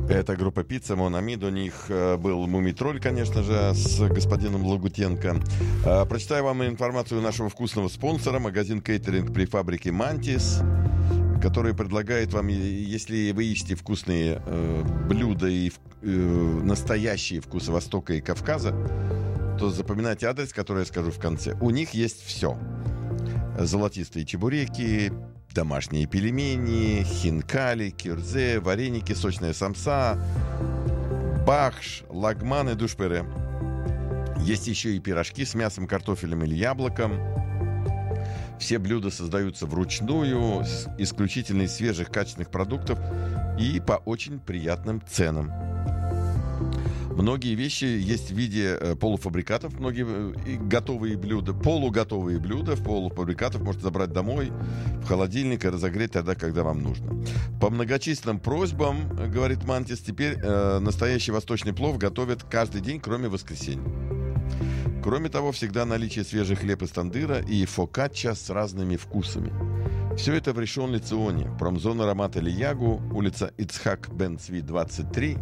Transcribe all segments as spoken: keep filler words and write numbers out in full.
Это группа «Пицца», «Мон Ами». До них был «Мумитроль», конечно же, с господином Лагутенко. Прочитаю вам информацию нашего вкусного спонсора, магазин кейтеринг при фабрике «Мантис», который предлагает вам, если вы ищете вкусные э, блюда и э, настоящие вкусы Востока и Кавказа, то запоминайте адрес, который я скажу в конце. У них есть все. Золотистые чебуреки, домашние пельмени, хинкали, кюрзе, вареники, сочная самса, бахш, лагман и душпере. Есть еще и пирожки с мясом, картофелем или яблоком. Все блюда создаются вручную, с исключительно из свежих качественных продуктов и по очень приятным ценам. Многие вещи есть в виде полуфабрикатов, многие готовые блюда, полуготовые блюда в полуфабрикатах можете забрать домой, в холодильник и разогреть тогда, когда вам нужно. По многочисленным просьбам, говорит Мантис, теперь э, настоящий восточный плов готовят каждый день, кроме воскресенья. Кроме того, всегда наличие свежий хлеб из тандыра и фокачча с разными вкусами. Все это в Ришон Леционе, промзона Рамат Элиягу, улица Ицхак бен Цви, двадцать три.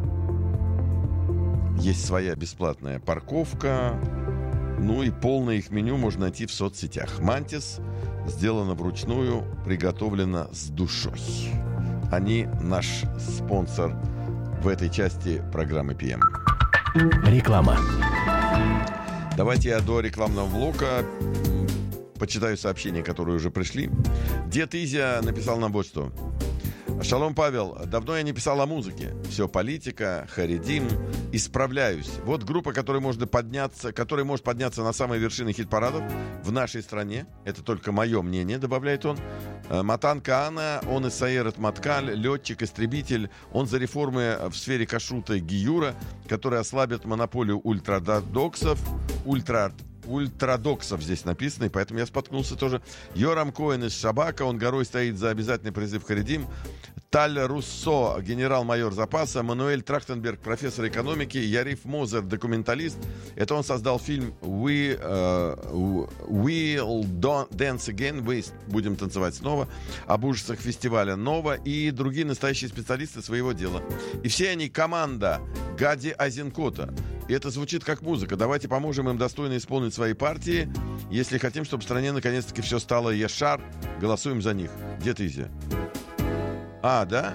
Есть своя бесплатная парковка. Ну и полное их меню можно найти в соцсетях. Мантис сделано вручную, приготовлено с душой. Они наш спонсор в этой части программы пи эм. Реклама. Давайте я до рекламного блока почитаю сообщения, которые уже пришли. Дед Изя написал нам вот что. Шалом, Павел. Давно я не писал о музыке. Все политика, харидим. Исправляюсь. Вот группа, которая может подняться, которая может подняться на самые вершины хит-парадов в нашей стране. Это только мое мнение, добавляет он. Матан Каана, он из Саерет Маткаль, летчик-истребитель. Он за реформы в сфере кашрута и гиюра, которые ослабят монополию ультрадоксов. Ультра Ультрадоксов здесь написано, и поэтому я споткнулся тоже. Йорам Коэн из Шабака, он горой стоит за обязательный призыв Харидим. Таль Руссо, генерал-майор запаса. Мануэль Трахтенберг, профессор экономики. Яриф Мозер, документалист. Это он создал фильм We, uh, We'll Dance Again, мы будем танцевать снова, об ужасах фестиваля Нова, и другие настоящие специалисты своего дела. И все они команда Гади Азинкота. И это звучит как музыка. Давайте поможем им достойно исполнить свои партии. Если хотим, чтобы в стране наконец-таки все стало ешар, голосуем за них. Дед Изя. А, да?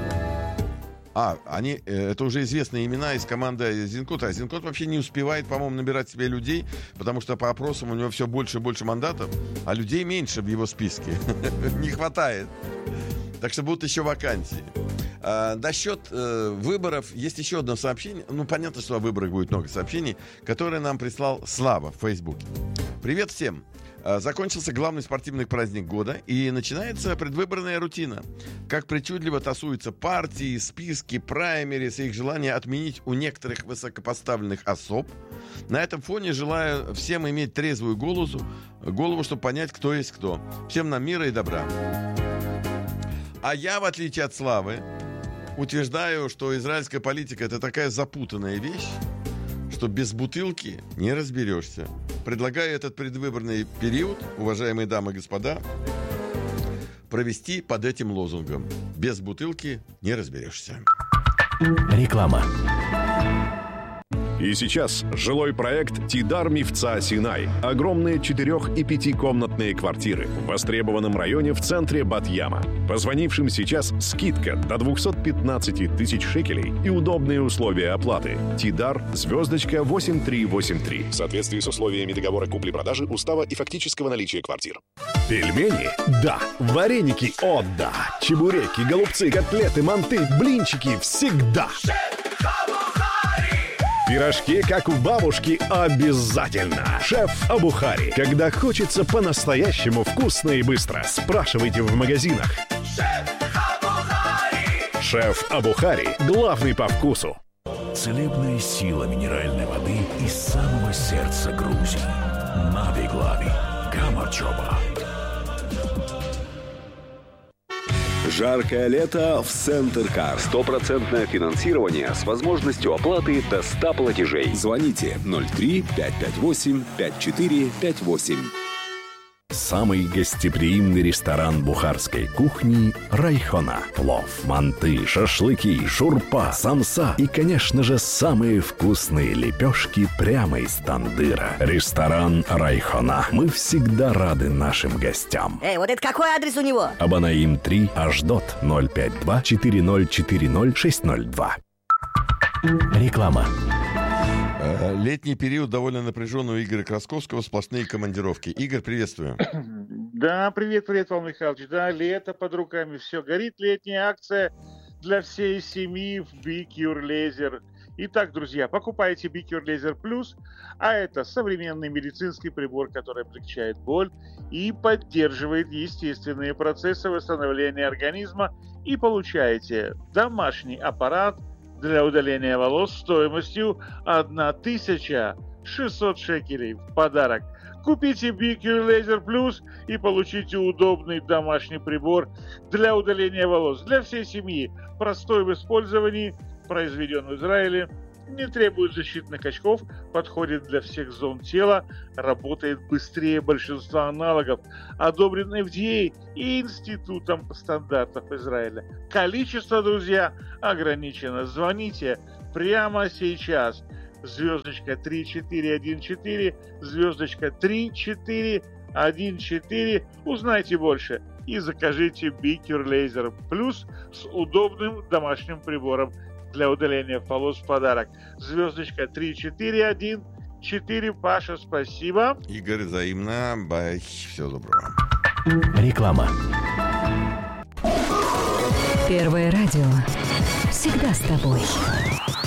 А, они, это уже известные имена из команды Азинкота. Азинкот вообще не успевает, по-моему, набирать себе людей, потому что по опросам у него все больше и больше мандатов, а людей меньше в его списке. Не хватает. Так что будут еще вакансии. А, насчет э, выборов есть еще одно сообщение. Ну, понятно, что о выборах будет много сообщений, которое нам прислал Слава в Фейсбуке. Привет всем. А, закончился главный спортивный праздник года, и начинается предвыборная рутина. Как причудливо тасуются партии, списки, праймерис и их желание отменить у некоторых высокопоставленных особ. На этом фоне желаю всем иметь трезвую голову, голову, чтобы понять, кто есть кто. Всем нам мира и добра. А я, в отличие от Славы, утверждаю, что израильская политика — это такая запутанная вещь, что без бутылки не разберешься. Предлагаю этот предвыборный период, уважаемые дамы и господа, провести под этим лозунгом. Без бутылки не разберешься. Реклама. И сейчас жилой проект «Тидар Мифца Синай». Огромные четырех- и пятикомнатные квартиры в востребованном районе в центре Бат-Яма. Позвонившим сейчас скидка до двести пятнадцать тысяч шекелей и удобные условия оплаты. Тидар, звездочка восемь три восемь три. В соответствии с условиями договора купли-продажи, устава и фактического наличия квартир. Пельмени? Да. Вареники? О, да. Чебуреки, голубцы, котлеты, манты, блинчики? Всегда. Пирожки, как у бабушки, обязательно. Шеф Абухари. Когда хочется по-настоящему вкусно и быстро, спрашивайте в магазинах. Шеф Абухари. Шеф Абухари. Главный по вкусу. Целебная сила минеральной воды из самого сердца Грузии. Нави Глави. Гамарчоба. Жаркое лето в Центр-Кар. Стопроцентное финансирование с возможностью оплаты до ста платежей. Звоните ноль три пять пять восемь пять четыре пять восемь. Самый гостеприимный ресторан бухарской кухни «Райхона». Плов, манты, шашлыки, шурпа, самса и, конечно же, самые вкусные лепешки прямо из тандыра. Ресторан «Райхона». Мы всегда рады нашим гостям. Эй, вот это какой адрес у него? Абанаим три, Аждот, ноль пять два четыре ноль четыре ноль шесть ноль два. Реклама. Летний период довольно напряженный у Игоря Красковского, сплошные командировки. Игорь, приветствую. Да, привет, привет, Павел Михайлович. Да, лето под руками, все горит. Летняя акция для всей семьи в BeCure Laser. Итак, друзья, покупайте BeCure Laser Plus, а это современный медицинский прибор, который облегчает боль и поддерживает естественные процессы восстановления организма, и получаете домашний аппарат для удаления волос стоимостью тысяча шестьсот шекелей в подарок. Купите BeCure Laser Plus и получите удобный домашний прибор для удаления волос для всей семьи. Простой в использовании, произведен в Израиле, не требует защитных очков, подходит для всех зон тела, работает быстрее большинства аналогов, одобрен эф ди эй и Институтом стандартов Израиля. Количество, друзья, ограничено. Звоните прямо сейчас. Звездочка три четыре один четыре, звездочка три четыре один четыре. Узнайте больше и закажите BeCure Laser Plus с удобным домашним прибором для удаления волос в подарок. Звездочка три четыре один четыре. Паша, спасибо. Игорь, взаимно. Бай. Всего доброго. Реклама. Первое радио. Всегда с тобой.